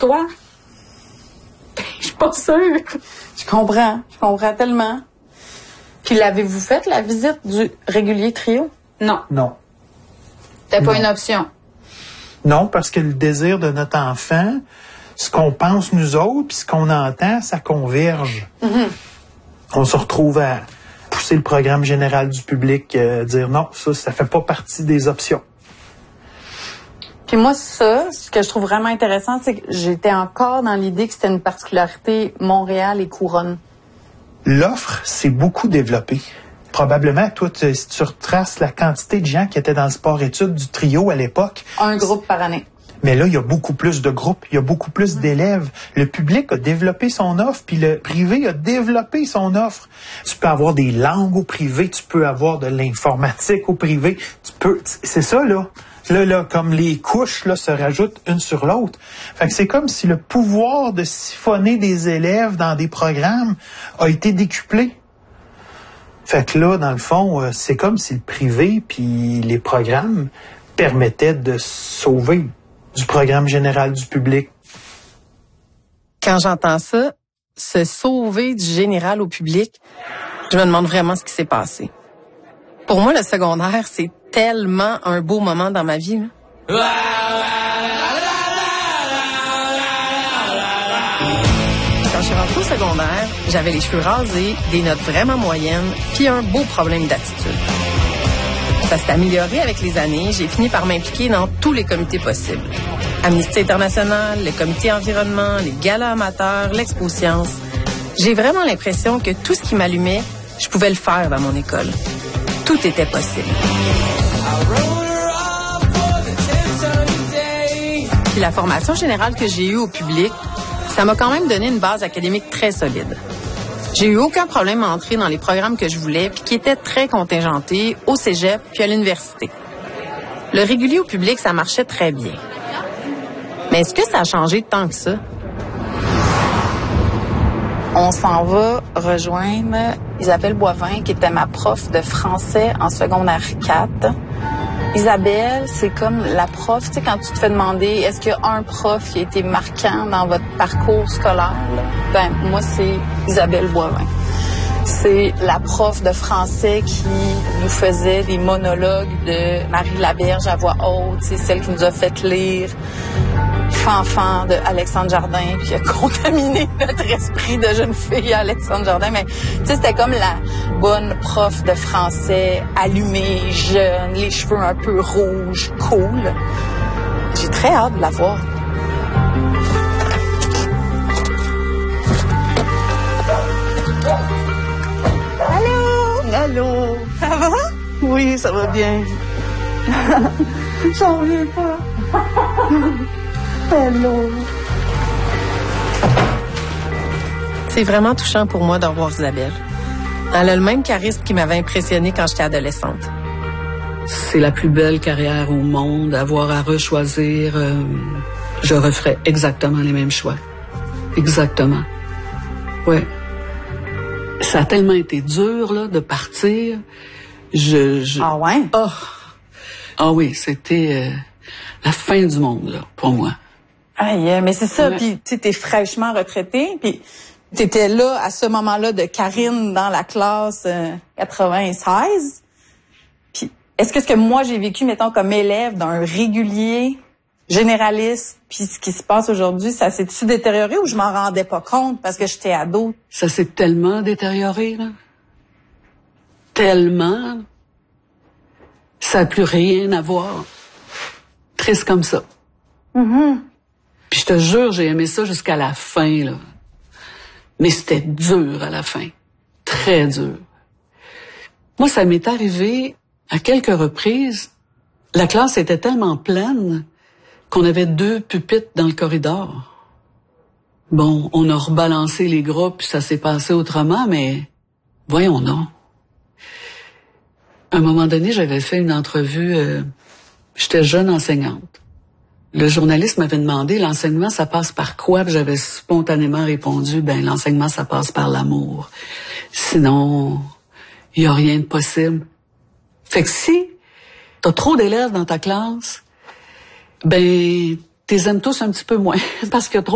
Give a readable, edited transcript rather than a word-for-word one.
toi? Je suis pas sûre. Je comprends tellement. Puis l'avez-vous fait, la visite du régulier trio? Non. Non. C'était pas une option? Non, parce que le désir de notre enfant, ce qu'on pense nous autres, puis ce qu'on entend, ça converge. Mm-hmm. On se retrouve à pousser le programme général du public, dire non, ça fait pas partie des options. Puis moi, ce que je trouve vraiment intéressant, c'est que j'étais encore dans l'idée que c'était une particularité Montréal et Couronne. L'offre s'est beaucoup développée. Probablement, toi, si tu retraces la quantité de gens qui étaient dans le sport-études du trio à l'époque. Un groupe par année. Mais là, il y a beaucoup plus de groupes, il y a beaucoup plus d'élèves. Le public a développé son offre, puis le privé a développé son offre. Tu peux avoir des langues au privé, tu peux avoir de l'informatique au privé. C'est ça, là. Là, comme les couches là, se rajoutent une sur l'autre. Fait que c'est comme si le pouvoir de siphonner des élèves dans des programmes a été décuplé. Fait que là, dans le fond, c'est comme si le privé puis les programmes permettaient de sauver du programme général du public. Quand j'entends ça, se sauver du général au public, je me demande vraiment ce qui s'est passé. Pour moi, le secondaire, c'est tellement un beau moment dans ma vie. Là. Quand je suis rentrée au secondaire, j'avais les cheveux rasés, des notes vraiment moyennes, puis un beau problème d'attitude. Ça s'est amélioré avec les années. J'ai fini par m'impliquer dans tous les comités possibles. Amnesty International, le comité environnement, les galas amateurs, l'Expo Science. J'ai vraiment l'impression que tout ce qui m'allumait, je pouvais le faire dans mon école. Tout était possible. Puis la formation générale que j'ai eue au public, ça m'a quand même donné une base académique très solide. J'ai eu aucun problème à entrer dans les programmes que je voulais puis qui étaient très contingentés au cégep puis à l'université. Le régulier au public, ça marchait très bien. Mais est-ce que ça a changé tant que ça? On s'en va rejoindre Isabelle Boivin, qui était ma prof de français en secondaire 4. Isabelle, c'est comme la prof, tu sais, quand tu te fais demander est-ce qu'il y a un prof qui a été marquant dans votre parcours scolaire, là? Ben, moi, c'est Isabelle Boivin. C'est la prof de français qui nous faisait des monologues de Marie Laberge à voix haute, c'est celle qui nous a fait lire Fanfan de Alexandre Jardin, puis a contaminé notre esprit de jeune fille à Alexandre Jardin. Mais tu sais, c'était comme la bonne prof de français, allumée, jeune, les cheveux un peu rouges, cool. J'ai très hâte de la voir. Allô? Ça va? Oui, ça va bien. J'en reviens pas. Hello. C'est vraiment touchant pour moi de revoir Isabelle. Elle a le même charisme qui m'avait impressionnée quand j'étais adolescente. C'est la plus belle carrière au monde, avoir à rechoisir. Je referais exactement les mêmes choix. Exactement. Ouais. Ça a tellement été dur là de partir. Ah ouais? Ah oui, c'était la fin du monde là pour moi. Aïe, mais c'est ça. Ouais. Puis tu sais, t'es fraîchement retraité, puis t'étais là à ce moment-là de Karine dans la classe 96. Puis est-ce que ce que moi j'ai vécu, mettons, comme élève d'un régulier généraliste, puis ce qui se passe aujourd'hui, ça s'est-tu détérioré ou je m'en rendais pas compte parce que j'étais ado? Ça s'est tellement détérioré là. Tellement. Ça n'a plus rien à voir. Triste comme ça. Mm-hmm. Puis je te jure, j'ai aimé ça jusqu'à la fin, là. Mais c'était dur à la fin. Très dur. Moi, ça m'est arrivé à quelques reprises. La classe était tellement pleine qu'on avait 2 pupitres dans le corridor. Bon, on a rebalancé les groupes, puis ça s'est passé autrement, mais voyons donc. À un moment donné, j'avais fait une entrevue, j'étais jeune enseignante. Le journaliste m'avait demandé, l'enseignement, ça passe par quoi? Puis j'avais spontanément répondu, l'enseignement, ça passe par l'amour. Sinon, il n'y a rien de possible. Fait que si t'as trop d'élèves dans ta classe, t'es aimes tous un petit peu moins, parce qu'il y a trop